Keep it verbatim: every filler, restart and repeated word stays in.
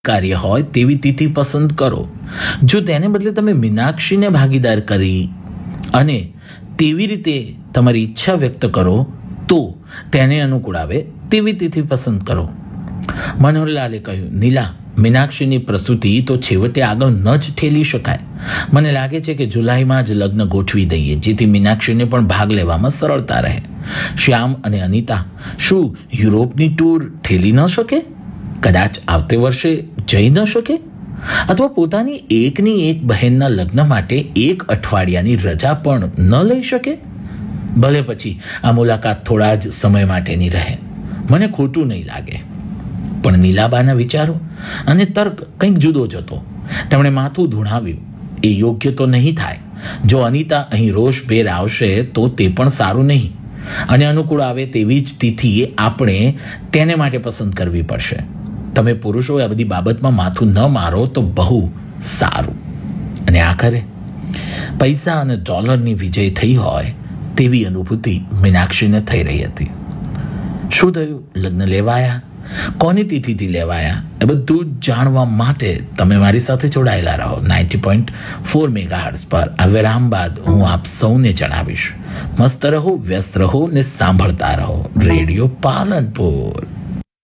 કાર્ય હોય તેવી તિથિ પસંદ કરો. જો તેને બદલે તમે મીનાક્ષીને ભાગીદાર કરી અને તેવી રીતે તમારી ઈચ્છા વ્યક્ત કરો તો તેને અનુકૂળ આવે તેવી તિથિ પસંદ કરો. મનોહરલાલે કહ્યું, નીલા, મીનાક્ષીની પ્રસૂતિ તો છેવટે આગળ ન જ ઠેલી શકાય. મને લાગે છે કે જુલાઈમાં જ લગ્ન ગોઠવી દઈએ, જેથી મીનાક્ષીને પણ ભાગ લેવામાં સરળતા રહે. શ્યામ અને અનિતા શું યુરોપની ટૂર ઠેલી ન શકે? કદાચ આવતે વર્ષે જઈ ન શકે? અથવા પોતાની એકની એક બહેનના લગ્ન માટે એક અઠવાડિયાની રજા પણ ન લઈ શકે? ભલે પછી આ મુલાકાત થોડા જ સમય માટેની રહે, મને ખોટું નહીં લાગે. પણ નીલાબાના વિચારો અને તર્ક કંઈક જુદો જ હતો. તેમણે માથું ધૂણાવ્યું. એ યોગ્ય તો નહીં થાય. જો અનિતા અહીં રોષભેર આવશે તો તે પણ સારું નહીં, અને અનુકૂળ આવે તેવી જ તિથિ આપણે તેને માટે પસંદ કરવી પડશે. તમે પુરુષો આ બધી બાબતમાં માથું ન મારો તો બહુ સારું. અને આખરે પૈસા અને ડોલરની વિજય થઈ હોય તેવી અનુભૂતિ મીનાક્ષીને થઈ રહી હતી. શું થયું? લગ્ન લેવાયા? કોની તિથિથી લેવાયા? એ બધું જ જાણવા માટે તમે મારી સાથે જોડાયેલા રહો. Ninety point four mega hertz પર આ વિરામ બાદ હું આપ સૌને જણાવીશ. મસ્ત રહો, વ્યસ્ત રહો ને સાંભળતા રહો રેડિયો પાલનપુર.